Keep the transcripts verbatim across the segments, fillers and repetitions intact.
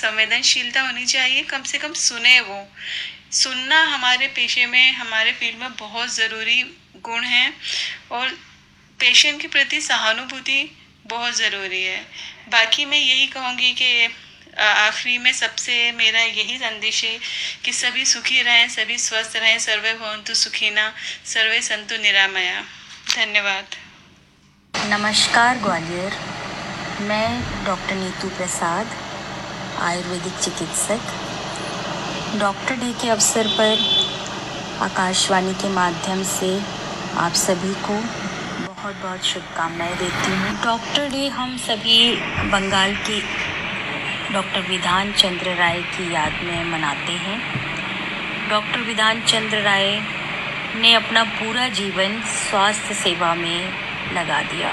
संवेदनशीलता होनी चाहिए, कम से कम सुने वो। सुनना हमारे पेशे में, हमारे फील्ड में बहुत ज़रूरी गुण है और पेशेंट के प्रति सहानुभूति बहुत ज़रूरी है। बाकी मैं यही कहूँगी कि आखिरी में सबसे मेरा यही संदेश है कि सभी सुखी रहें, सभी स्वस्थ रहें। सर्वे भवन्तु सुखिनः, सर्वे सन्तु निरामया। धन्यवाद। नमस्कार ग्वालियर, मैं डॉक्टर नीतू प्रसाद, आयुर्वेदिक चिकित्सक। डॉक्टर डे के अवसर पर आकाशवाणी के माध्यम से आप सभी को बहुत बहुत शुभकामनाएं देती हूँ। डॉक्टर डे हम सभी बंगाल की डॉक्टर विधान चंद्र राय की याद में मनाते हैं। डॉक्टर विधान चंद्र राय ने अपना पूरा जीवन स्वास्थ्य सेवा में लगा दिया।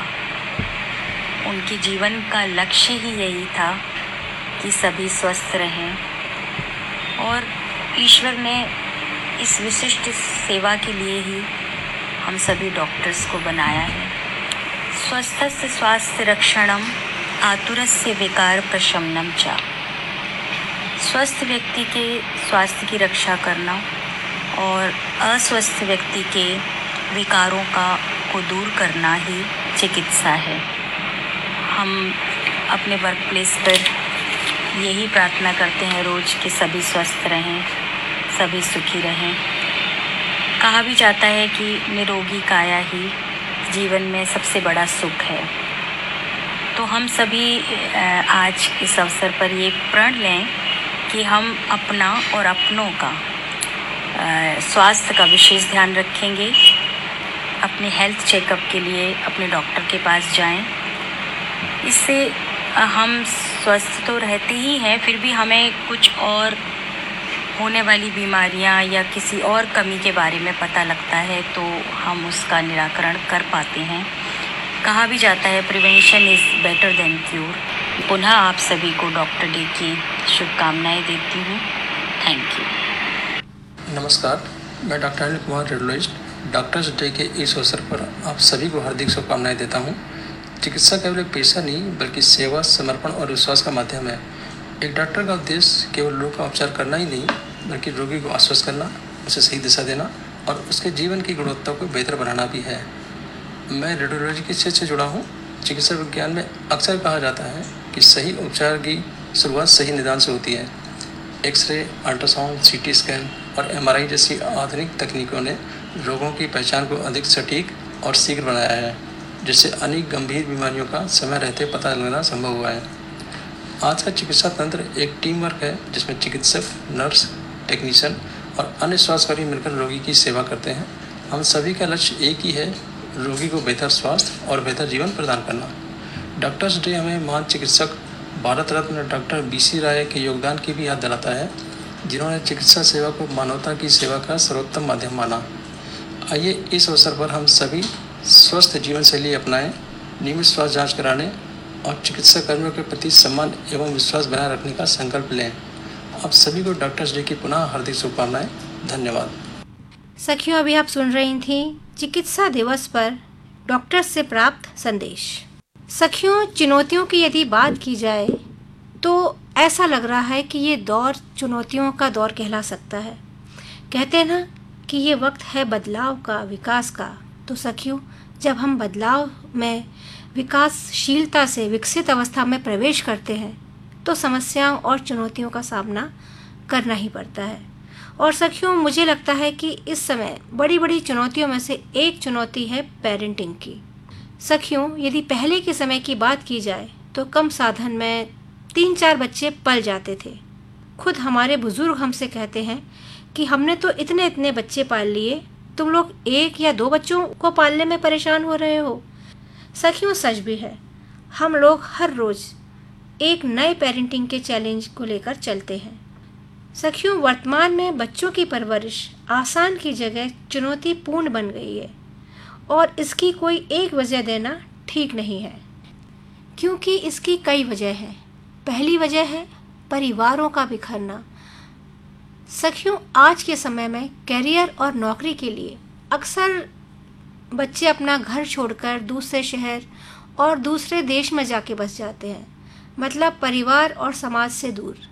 उनके जीवन का लक्ष्य ही यही था कि सभी स्वस्थ रहें और ईश्वर ने इस विशिष्ट सेवा के लिए ही हम सभी डॉक्टर्स को बनाया है। स्वस्थस्य स्वास्थ्य रक्षणम आतुरस्य विकार प्रशमनम च। स्वस्थ व्यक्ति के स्वास्थ्य की रक्षा करना और अस्वस्थ व्यक्ति के विकारों का को दूर करना ही चिकित्सा है। हम अपने वर्क प्लेस पर यही प्रार्थना करते हैं रोज़ कि सभी स्वस्थ रहें, सभी सुखी रहें। कहा भी जाता है कि निरोगी काया ही जीवन में सबसे बड़ा सुख है। तो हम सभी आज इस अवसर पर ये प्रण लें कि हम अपना और अपनों का स्वास्थ्य का विशेष ध्यान रखेंगे। अपने हेल्थ चेकअप के लिए अपने डॉक्टर के पास जाएं। इससे हम स्वस्थ तो रहते ही हैं, फिर भी हमें कुछ और होने वाली बीमारियां या किसी और कमी के बारे में पता लगता है तो हम उसका निराकरण कर पाते हैं। कहा भी जाता है prevention is better than cure. पुनः आप सभी को डॉक्टर डे की शुभकामनाएं देती हूँ। Thank you. नमस्कार, मैं doctor Anil Kumar, radiologist. Doctors day के इस अवसर पर आप सभी को हार्दिक शुभकामनाएं देता हूँ। चिकित्सा केवल एक पेशा नहीं बल्कि सेवा, समर्पण और विश्वास का माध्यम है। एक डॉक्टर का उद्देश्य केवल रोग का उपचार करना ही नहीं बल्कि रोगी को आश्वस्त करना, उसे सही दिशा देना और उसके जीवन की गुणवत्ता को बेहतर बनाना भी है। मैं रेडियोलॉजी के क्षेत्र से जुड़ा हूँ। चिकित्सा विज्ञान में अक्सर कहा जाता है कि सही उपचार की शुरुआत सही निदान से होती है। एक्सरे, अल्ट्रासाउंड, सीटी स्कैन और एमआरआई जैसी आधुनिक तकनीकों ने रोगों की पहचान को अधिक सटीक और शीघ्र बनाया है, जिससे अनेक गंभीर बीमारियों का समय रहते पता लगना संभव हुआ है। आज का चिकित्सा तंत्र एक टीम वर्क है जिसमें चिकित्सक, नर्स, टेक्नीशियन और अन्य स्वास्थ्यकर्मी मिलकर रोगी की सेवा करते हैं। हम सभी का लक्ष्य एक ही है, रोगी को बेहतर स्वास्थ्य और बेहतर जीवन प्रदान करना। डॉक्टर्स डे हमें महान चिकित्सक Bharat Ratna doctor B C राय के योगदान की भी याद दिलाता है, जिन्होंने चिकित्सा सेवा को मानवता की सेवा का सर्वोत्तम माध्यम माना। आइए इस अवसर पर हम सभी स्वस्थ जीवन शैली अपनाएं, नियमित स्वास्थ्य जाँच कराने और चिकित्सा कर्मियों के प्रति सम्मान एवं विश्वास बनाए रखने का संकल्प लें। आप सभी को डॉक्टर्स डे की पुनः हार्दिक शुभकामनाएं। धन्यवाद। सखियों, अभी आप सुन रही थी चिकित्सा दिवस पर डॉक्टर्स से प्राप्त संदेश। सखियों, चुनौतियों की यदि बात की जाए तो ऐसा लग रहा है कि ये दौर चुनौतियों का दौर कहला सकता है। कहते हैं ना कि ये वक्त है बदलाव का, विकास का। तो सखियों, जब हम बदलाव में, विकासशीलता से विकसित अवस्था में प्रवेश करते हैं तो समस्याओं और चुनौतियों का सामना करना ही पड़ता है। और सखियों, मुझे लगता है कि इस समय बड़ी बड़ी चुनौतियों में से एक चुनौती है पेरेंटिंग की। सखियों, यदि पहले के समय की बात की जाए तो कम साधन में तीन चार बच्चे पल जाते थे। खुद हमारे बुजुर्ग हमसे कहते हैं कि हमने तो इतने इतने बच्चे पाल लिए, तुम लोग एक या दो बच्चों को पालने में परेशान हो रहे हो। सखियों, सच भी है, हम लोग हर रोज़ एक नए पेरेंटिंग के चैलेंज को लेकर चलते हैं। सखियों, वर्तमान में बच्चों की परवरिश आसान की जगह चुनौतीपूर्ण बन गई है और इसकी कोई एक वजह देना ठीक नहीं है, क्योंकि इसकी कई वजह हैं। पहली वजह है परिवारों का बिखरना। सखियों, आज के समय में करियर और नौकरी के लिए अक्सर बच्चे अपना घर छोड़कर दूसरे शहर और दूसरे देश में जाके बस जाते हैं, मतलब परिवार और समाज से दूर।